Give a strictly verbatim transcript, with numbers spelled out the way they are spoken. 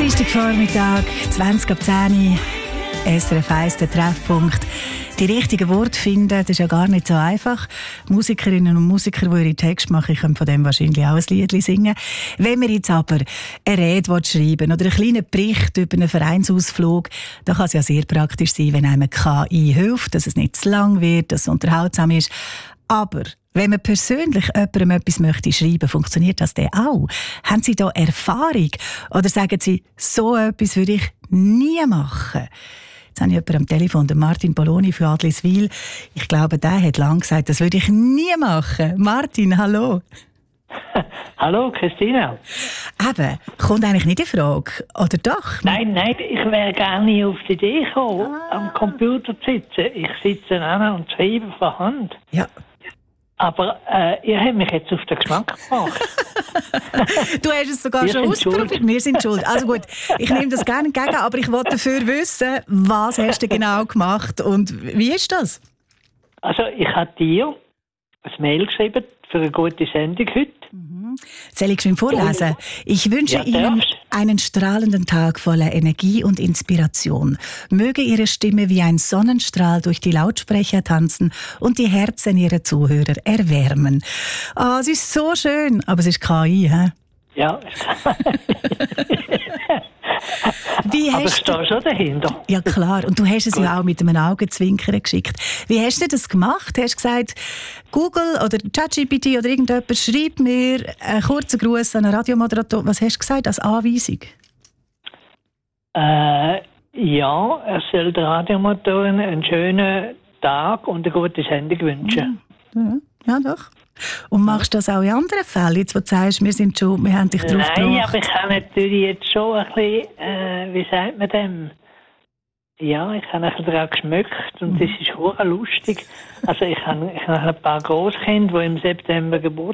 Dienstagvormittag, zwanzig ab zehn, S R F eins, der Treffpunkt. Die richtigen Worte finden, das ist ja gar nicht so einfach. Musikerinnen und Musiker, die ihre Texte machen, können von dem wahrscheinlich auch ein Lied singen. Wenn man jetzt aber eine Rede schreiben oder einen kleinen Bericht über einen Vereinsausflug, dann kann es ja sehr praktisch sein, wenn einem K I hilft, dass es nicht zu lang wird, dass es unterhaltsam ist. Aber wenn man persönlich jemandem etwas möchte schreiben, funktioniert das dann auch? Haben Sie da Erfahrung? Oder sagen Sie, so etwas würde ich nie machen? Jetzt habe ich jemanden am Telefon, den Martin Poloni für Adliswil. Ich glaube, der hat lange gesagt, das würde ich nie machen. Martin, hallo. Hallo, Christina. Eben, kommt eigentlich nicht in Frage, oder doch? Nein, nein, ich wäre gar nicht auf die Idee gekommen, ah. am Computer zu sitzen. Ich sitze an und schreibe von Hand. Ja. Aber äh, ihr habt mich jetzt auf den Geschmack gebracht. Du hast es sogar Wir schon ausprobiert. Wir sind schuld. Also gut, ich nehme das gerne entgegen, aber ich wollte dafür wissen, was hast du genau gemacht und wie ist das? Also ich habe dir ein Mail geschrieben für eine gute Sendung heute. Mhm. Soll ich schon vorlesen? Ich wünsche Ja, Ihnen einen strahlenden Tag voller Energie und Inspiration. Möge Ihre Stimme wie ein Sonnenstrahl durch die Lautsprecher tanzen und die Herzen Ihrer Zuhörer erwärmen. Ah, oh, es ist so schön, aber es ist K I, hä? Ja. Wie aber hast ich stehe schon dahinter. Ja klar, und du hast es ja auch mit einem Augenzwinkern geschickt. Wie hast du das gemacht? Hast du gesagt, Google oder ChatGPT oder irgendjemand schreibt mir einen kurzen Gruß an einen Radiomoderator. Was hast du gesagt als Anweisung? Äh, ja, er soll der Radiomotorin einen schönen Tag und eine gute Sendung wünschen. Ja, ja doch. Und machst du das auch in anderen Fällen, jetzt, wo du sagst, wir sind schon, wir haben dich drauf gebracht? Nein, aber ich habe natürlich jetzt schon ein bisschen, äh, wie sagt man dem? Ja, ich habe ein bisschen daran geschmückt und das ist hure lustig. Also ich habe, ich habe ein paar Grosskinder, die im September Geburtstag